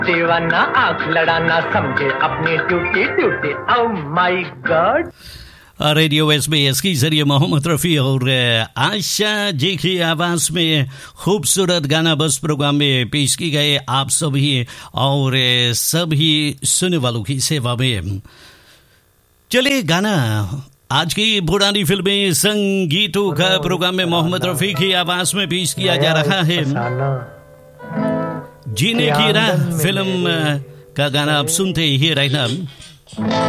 दीवाना आंख लड़ाना समझे अपनी duty duty. Oh my God. Radio SBS के जरिए मोहम्मद रफ़ी और आशा जी की आवाज में खूबसूरत गाना बस प्रोग्राम में पेश की गए आप सभी और सभी सुनने वालों की सेवा में। चलिए गाना आज की पुरानी फिल्में संगीतों का प्रोग्राम में मोहम्मद रफ़ी की आवाज में पेश किया जा रहा है। जीने की राह फिल्म का गाना आप सुनते ही रहना।